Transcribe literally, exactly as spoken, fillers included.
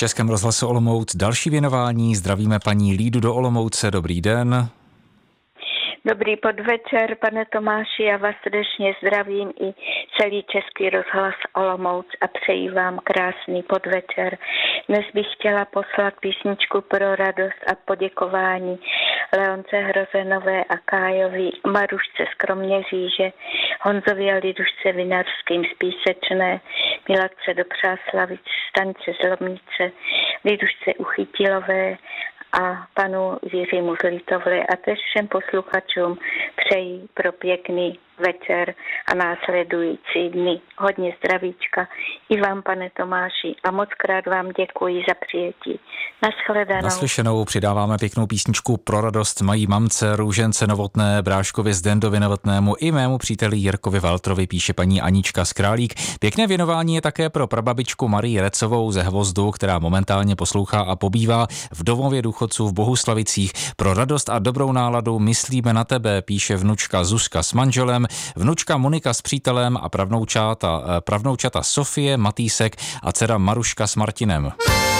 Českém rozhlasu Olomouc další věnování. Zdravíme paní Lídu do Olomouce. Dobrý den. Dobrý podvečer, pane Tomáši, já vás srdečně zdravím i celý Český rozhlas Olomouc a přeji vám krásný podvečer. Dnes bych chtěla poslat písničku pro radost a poděkování Leonce Hrozenové a Kájovi, Marušce z Kroměříže, Honzovi a Lidušce Vinařským z Písečné, Miladce do Přáslavic, Stanice z Lomnice, Lidušce Uchytilové a panu Jiřímu z Litovle a tež všem posluchačům přeji pro pěkný večer a následující dny. Hodně zdravíčka i vám, pane Tomáši, a moc krát vám děkuji za přijetí. Nashledanou. Naslyšenou přidáváme pěknou písničku pro radost mají mamce Růžence Novotné, Bráškovi Zdendovi Novotnému i mému příteli Jirkovi Valtrovi, píše paní Anička z Králík. Pěkné věnování je také pro prababičku Marii Recovou ze Hvozdu, která momentálně poslouchá a pobývá v domově důchodců v Bohuslavicích. Pro radost a dobrou náladu myslíme na tebe, píše vnučka Zuzka s manželem, vnučka Monika s přítelem a pravnoučata, pravnoučata Sofie, Matýsek a dcera Maruška s Martinem.